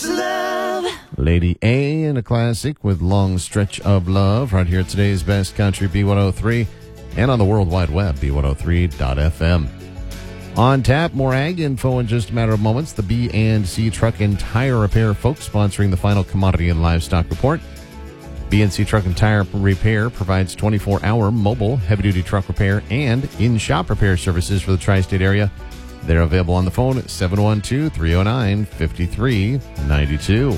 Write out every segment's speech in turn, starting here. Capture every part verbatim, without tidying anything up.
love. Lady A and a classic with Long Stretch of Love right here at today's Best Country B one oh three and on the World Wide Web, B one oh three dot f m. On tap, more ag info in just a matter of moments. The B and C Truck and Tire Repair folks sponsoring the final commodity and livestock report. B and C Truck and Tire Repair provides twenty-four hour mobile heavy-duty truck repair and in-shop repair services for the tri-state area. They're available on the phone at seven one two, three oh nine, five three nine two.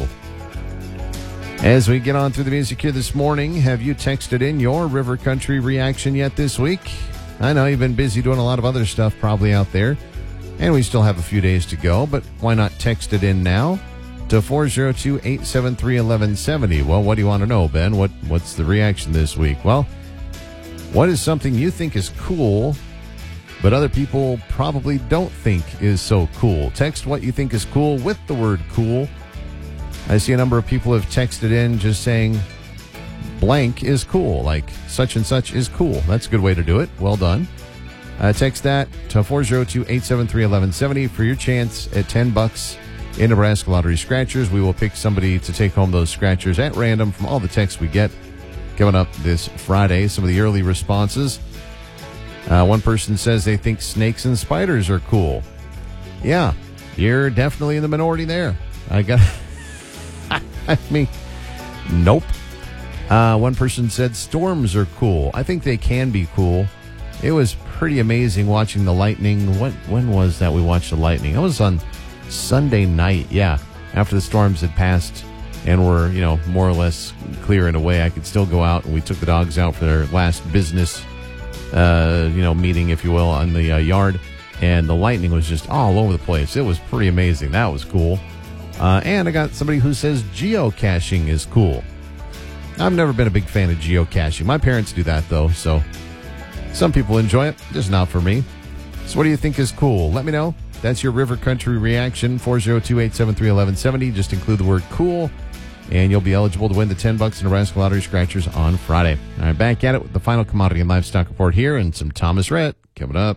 As we get on through the music here this morning, have you texted in your River Country reaction yet this week? I know you've been busy doing a lot of other stuff probably out there, and we still have a few days to go, but why not text it in now to four oh two, eight seven three, one one seven oh. Well, what do you want to know, Ben? What What's the reaction this week? Well, what is something you think is cool, but other people probably don't think is so cool? Text what you think is cool with the word cool. I see a number of people have texted in just saying blank is cool, like such and such is cool. That's a good way to do it. Well done. Uh, text that to four oh two, eight seven three, one one seven oh for your chance at ten bucks in Nebraska Lottery Scratchers. We will pick somebody to take home those scratchers at random from all the texts we get coming up this Friday. Some of the early responses. Uh, one person says they think snakes and spiders are cool. Yeah, you're definitely in the minority there. I got... I mean, nope. Uh, one person said storms are cool. I think they can be cool. It was pretty amazing watching the lightning. What, when was that we watched the lightning? It was on Sunday night, yeah. After the storms had passed and were, you know, more or less clearing away, I could still go out, and we took the dogs out for their last business, uh, you know, meeting, if you will, on the uh, yard. And the lightning was just all over the place. It was pretty amazing. That was cool. Uh, and I got somebody who says geocaching is cool. I've never been a big fan of geocaching. My parents do that, though, so some people enjoy it, just not for me. So what do you think is cool? Let me know. That's your River Country reaction, four oh two, eight seven three, one one seven oh. Just include the word cool, and you'll be eligible to win the ten bucks in Nebraska Lottery Scratchers on Friday. All right, back at it with the final commodity and livestock report here and some Thomas Rhett coming up.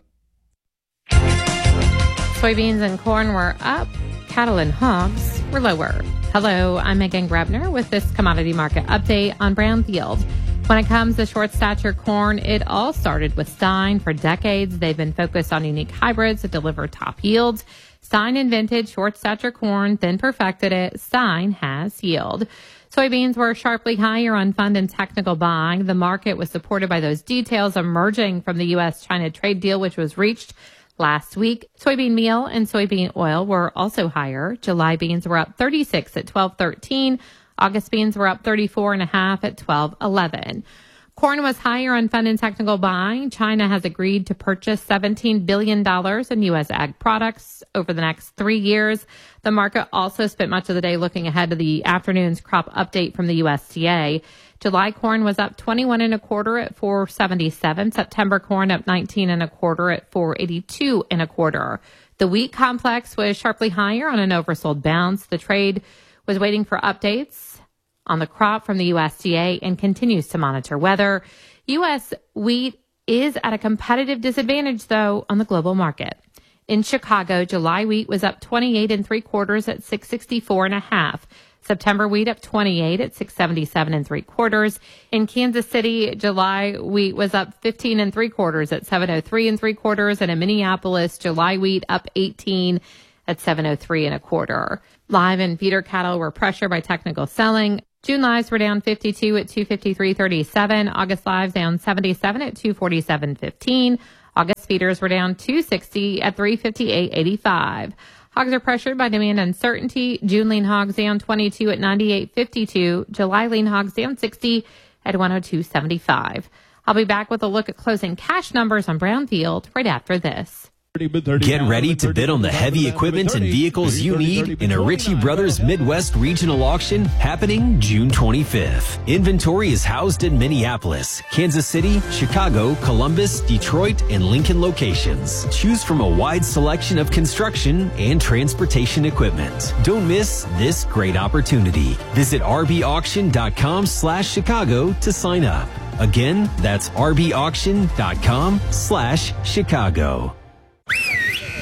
Soybeans and corn were up. Cattle and hogs were lower. Hello, I'm Megan Grebner with this commodity market update on Brownfield. When it comes to short stature corn, it all started with Stein. For decades, they've been focused on unique hybrids that deliver top yields. Stein invented short stature corn, then perfected it. Stein has yield. Soybeans were sharply higher on fund and technical buying. The market was supported by those details emerging from the U S China trade deal, which was reached last week. Soybean meal and soybean oil were also higher. July beans were up thirty-six at twelve thirteen. August beans were up thirty-four and a half at twelve eleven. Corn was higher on fund and technical buying. China has agreed to purchase seventeen billion dollars in U S ag products over the next three years. The market also spent much of the day looking ahead to the afternoon's crop update from the U S D A. July corn was up twenty-one and a quarter at four seventy-seven. September corn up nineteen and a quarter at four eighty-two and a quarter. The wheat complex was sharply higher on an oversold bounce. The trade was waiting for updates on the crop from the U S D A and continues to monitor weather. U S wheat is at a competitive disadvantage, though, on the global market. In Chicago, July wheat was up twenty-eight and three quarters at six sixty-four and a half. September wheat up twenty-eight at six seventy-seven and three quarters. In Kansas City, July wheat was up fifteen and three quarters at seven oh three and three quarters. And in Minneapolis, July wheat up eighteen at seven oh three and a quarter. Live and feeder cattle were pressured by technical selling. June lives were down fifty-two at two fifty-three thirty-seven. August lives down seventy-seven at two forty-seven fifteen. August feeders were down two sixty at three fifty-eight eighty-five. Hogs are pressured by demand uncertainty. June lean hogs down twenty-two at ninety-eight fifty-two. July lean hogs down sixty at one oh two seventy-five. I'll be back with a look at closing cash numbers on Brownfield right after this. Get ready to bid on the heavy equipment and vehicles you need in a Ritchie Brothers Midwest Regional Auction happening June twenty-fifth. Inventory is housed in Minneapolis, Kansas City, Chicago, Columbus, Detroit, and Lincoln locations. Choose from a wide selection of construction and transportation equipment. Don't miss this great opportunity. Visit rbauction.com slash Chicago to sign up. Again, that's rbauction.com slash Chicago.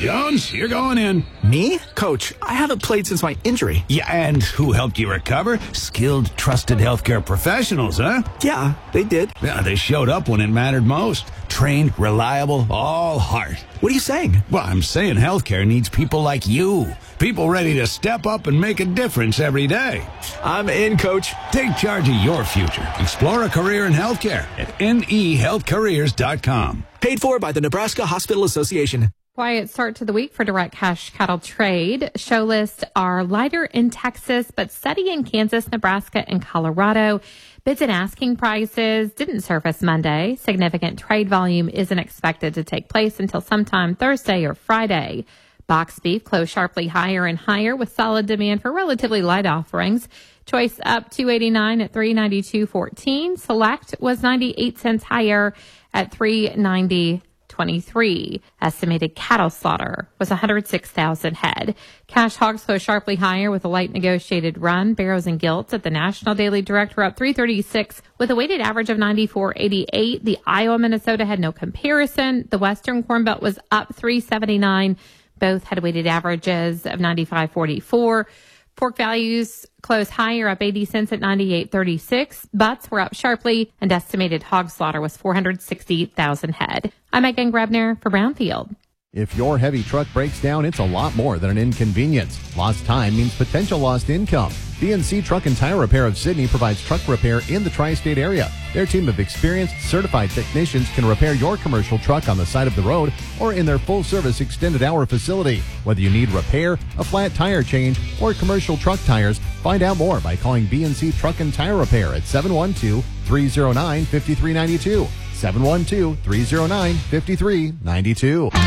Jones, you're going in. Me? Coach, I haven't played since my injury. Yeah, and who helped you recover? Skilled, trusted healthcare professionals, huh? Yeah, they did. Yeah, they showed up when it mattered most. Trained, reliable, all heart. What are you saying? Well, I'm saying healthcare needs people like you. People ready to step up and make a difference every day. I'm in, Coach. Take charge of your future. Explore a career in healthcare at N E health careers dot com. Paid for by the Nebraska Hospital Association. Quiet start to the week for direct cash cattle trade. Show lists are lighter in Texas, but steady in Kansas, Nebraska, and Colorado. Bids and asking prices didn't surface Monday. Significant trade volume isn't expected to take place until sometime Thursday or Friday. Box beef closed sharply higher and higher with solid demand for relatively light offerings. Choice up two eighty-nine at three ninety-two fourteen. Select was ninety-eight cents higher at three ninety twenty-three. Estimated cattle slaughter was one hundred six thousand head. Cash hogs closed sharply higher with a light negotiated run. Barrows and gilts at the National Daily Direct were up three thirty-six with a weighted average of ninety-four eighty-eight. The Iowa, Minnesota had no comparison. The Western Corn Belt was up three seventy-nine. Both had weighted averages of ninety-five forty-four. Pork values closed higher, up eighty cents at ninety-eight thirty-six. Butts were up sharply, and estimated hog slaughter was four hundred sixty thousand head. I'm Megan Grebner for Brownfield. If your heavy truck breaks down, it's a lot more than an inconvenience. Lost time means potential lost income. B and C Truck and Tire Repair of Sydney provides truck repair in the tri-state area. Their team of experienced, certified technicians can repair your commercial truck on the side of the road or in their full-service extended hour facility. Whether you need repair, a flat tire change, or commercial truck tires, find out more by calling B and C Truck and Tire Repair at seven one two, three oh nine, five three nine two. seven one two, three oh nine, five three nine two.